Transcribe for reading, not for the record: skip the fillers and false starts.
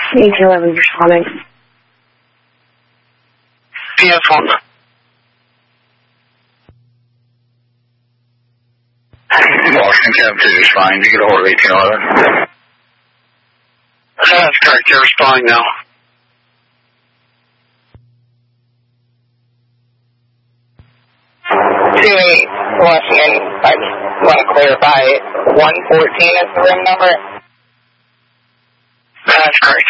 1811 responding. PS1. Washington 2 is fine. You get a hold of 1811. That's correct. You're responding now. 28 Washington. I just want to clarify 114 is the ring number. That's correct.